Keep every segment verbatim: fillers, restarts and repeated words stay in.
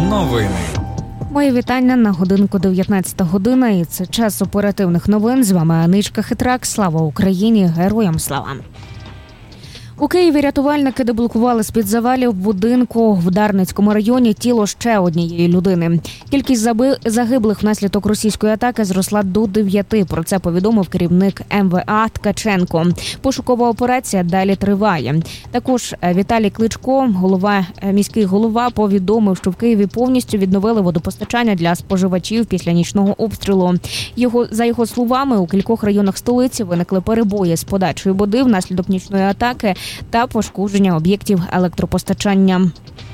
Новини. Мої вітання на годинку дев'ятнадцята година, і це час оперативних новин. З вами Аничка Хитрак. Слава Україні! Героям слава! У Києві рятувальники деблокували з-під завалів будинку в Дарницькому районі тіло ще однієї людини. Кількість загиблих внаслідок російської атаки зросла до дев'яти. Про це повідомив керівник ем ве а Ткаченко. Пошукова операція далі триває. Також Віталій Кличко, голова, міський голова, повідомив, що в Києві повністю відновили водопостачання для споживачів після нічного обстрілу. Його, за його словами, у кількох районах столиці виникли перебої з подачею води внаслідок нічної атаки та пошкодження об'єктів електропостачання.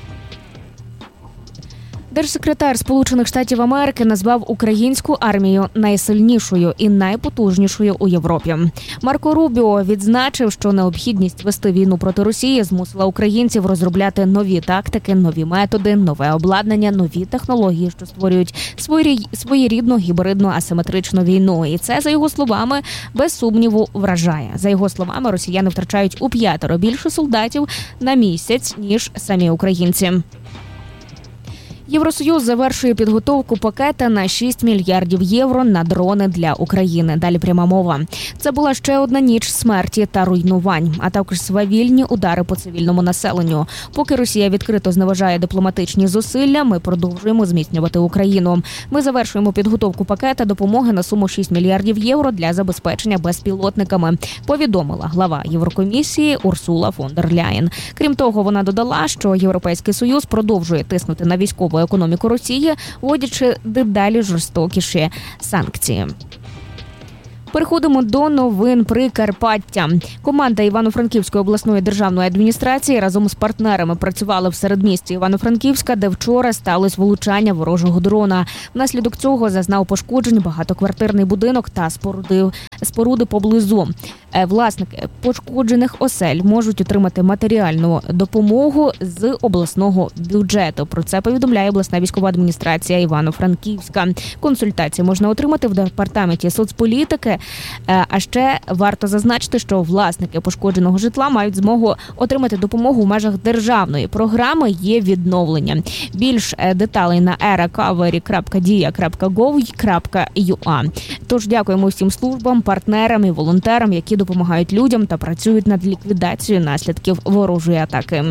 Держсекретар Сполучених Штатів Америки назвав українську армію найсильнішою і найпотужнішою у Європі. Марко Рубіо відзначив, що необхідність вести війну проти Росії змусила українців розробляти нові тактики, нові методи, нове обладнання, нові технології, що створюють своєрідну гібридну асиметричну війну. І це, за його словами, без сумніву вражає. За його словами, росіяни втрачають у п'ятеро більше солдатів на місяць, ніж самі українці. Євросоюз завершує підготовку пакета на шість мільярдів євро на дрони для України. Далі пряма мова. Це була ще одна ніч смерті та руйнувань, а також свавільні удари по цивільному населенню. Поки Росія відкрито зневажає дипломатичні зусилля, ми продовжуємо зміцнювати Україну. Ми завершуємо підготовку пакета допомоги на суму шість мільярдів євро для забезпечення безпілотниками, повідомила глава Єврокомісії Урсула фон дер Ляєн. Крім того, вона додала, що Європейський Союз продовжує тиснути на військову економіку Росії, вводячи дедалі жорстокіші санкції. Переходимо до новин Прикарпаття. Команда Івано-Франківської обласної державної адміністрації разом з партнерами працювали в середмісті Івано-Франківська, де вчора сталося влучання ворожого дрона. Внаслідок цього зазнав пошкоджень багатоквартирний будинок та споруди, споруди поблизу. Власники пошкоджених осель можуть отримати матеріальну допомогу з обласного бюджету. Про це повідомляє обласна військова адміністрація Івано-Франківська. Консультації можна отримати в департаменті соцполітики. А ще варто зазначити, що власники пошкодженого житла мають змогу отримати допомогу в межах державної програми «Є відновлення». Більш деталей на e r a recovery крапка dia крапка gov крапка ю а. Тож дякуємо всім службам, партнерам і волонтерам, які допомагають людям та працюють над ліквідацією наслідків ворожої атаки.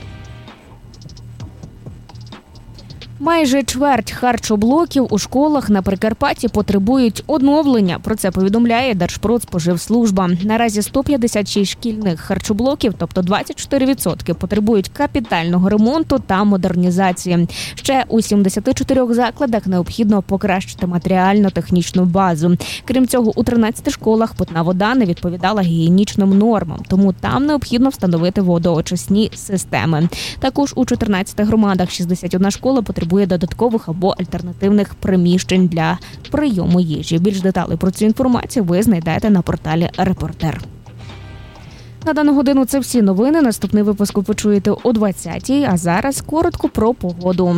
Майже чверть харчоблоків у школах на Прикарпатті потребують оновлення. Про це повідомляє Держпродспоживслужба. Наразі сто п'ятдесят шість шкільних харчоблоків, тобто двадцять чотири відсотки, потребують капітального ремонту та модернізації. Ще у сімдесяти чотирьох закладах необхідно покращити матеріально-технічну базу. Крім цього, у тринадцяти школах питна вода не відповідала гігієнічним нормам, тому там необхідно встановити водоочисні системи. Також у чотирнадцяти громадах шістдесят одна школа потребує додаткових або альтернативних приміщень для прийому їжі. Більш деталей про цю інформацію ви знайдете на порталі «Репортер». На дану годину це всі новини. Наступний випуск ви почуєте о двадцятій, а зараз коротко про погоду.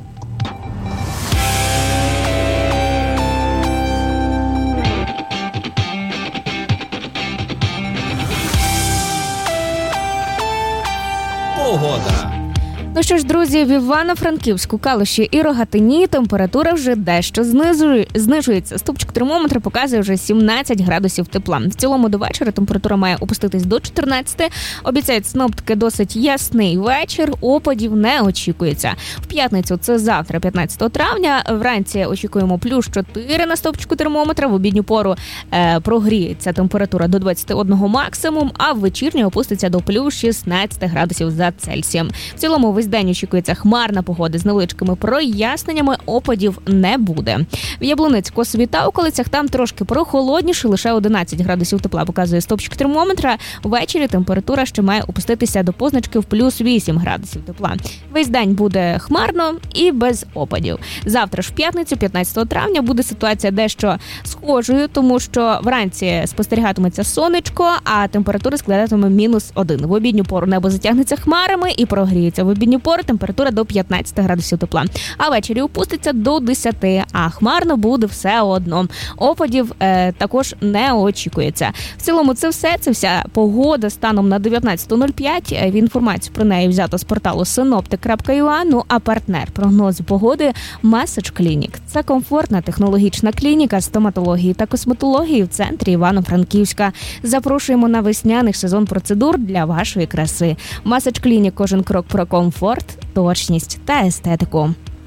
Погода. Ну що ж, друзі, в Івано-Франківську, Калуші і Рогатині температура вже дещо знижує, знижується. Стопчик термометра показує вже сімнадцять градусів тепла. В цілому до вечора температура має опуститись до чотирнадцяти. Обіцяють синоптики досить ясний вечір, опадів не очікується. В п'ятницю, це завтра, п'ятнадцятого травня, вранці очікуємо плюс чотири на стопчику термометра, в обідню пору е, прогріється температура до двадцяти одного максимум, а в вечірню опуститься до плюс шістнадцяти градусів за Цельсієм. В цілому весь день очікується хмарна погода з невеличкими проясненнями, опадів не буде. В Яблунець, Косові та околицях там трошки прохолодніше, лише одинадцять градусів тепла показує стопчик термометра. Ввечері температура ще має опуститися до позначки в плюс вісім градусів тепла. Весь день буде хмарно і без опадів. Завтра ж в п'ятницю, п'ятнадцятого травня, буде ситуація дещо схожою, тому що вранці спостерігатиметься сонечко, а температура складатиме мінус один. В обідню пору небо затягнеться хмарами і прогріється в обідню пору температура до п'ятнадцяти градусів тепла. А ввечері опуститься до десяти, а хмарно буде все одно. Опадів е, також не очікується. В цілому це все, це вся погода станом на дев'ятнадцята нуль п'ять. Інформацію про неї взято з порталу синоптик крапка ю а. Ну а партнер прогнозу погоди Message Clinic. Це комфортна технологічна клініка стоматології та косметології в центрі Івано-Франківська. Запрошуємо на весняний сезон процедур для вашої краси. Message Clinic – кожен крок про комфорт, точність та естетику.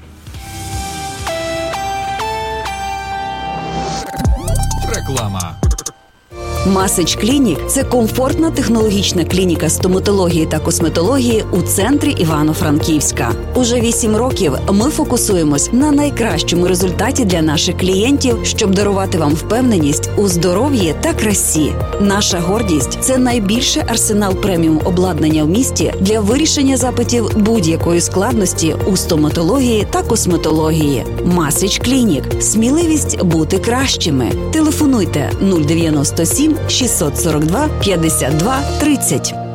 Реклама. Message Clinic – це комфортна технологічна клініка стоматології та косметології у центрі Івано-Франківська. Уже вісім років ми фокусуємось на найкращому результаті для наших клієнтів, щоб дарувати вам впевненість у здоров'ї та красі. Наша гордість – це найбільший арсенал преміум обладнання в місті для вирішення запитів будь-якої складності у стоматології та косметології. Message Clinic – сміливість бути кращими. Телефонуйте нуль дев'яносто сім шістсот сорок два п'ятдесят два тридцять.